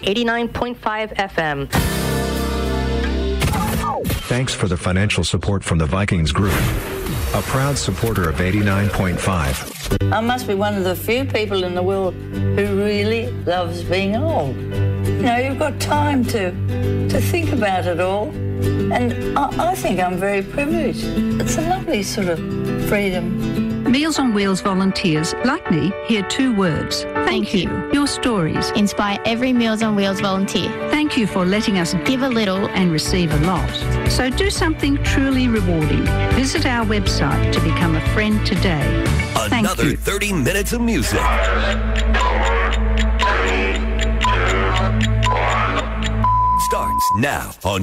89.5 FM. Thanks for the financial support from the Vikings Group, a proud supporter of 89.5. I must be one of the few people in the world who really loves being old. You know, you've got time to think about it all. And I think I'm very privileged. It's a lovely sort of freedom. Meals on Wheels volunteers, like me, hear 2 words. Thank you. Your stories inspire every Meals on Wheels volunteer. Thank you for letting us give a little and receive a lot. So do something truly rewarding. Visit our website to become a friend today. Another 30 minutes of music. Starts now on